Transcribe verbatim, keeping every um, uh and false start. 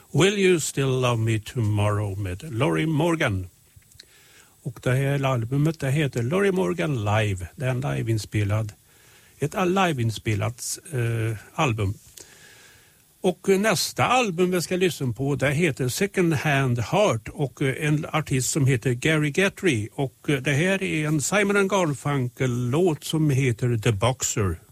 Will You Still Love Me Tomorrow med Lorrie Morgan. Och det här albumet det heter Lorrie Morgan Live. Det är en liveinspelad, ett liveinspelat eh, album. Och nästa album vi ska lyssna på det heter Second Hand Heart och en artist som heter Gary Guthrie. Och det här är en Simon and Garfunkel-låt som heter The Boxer.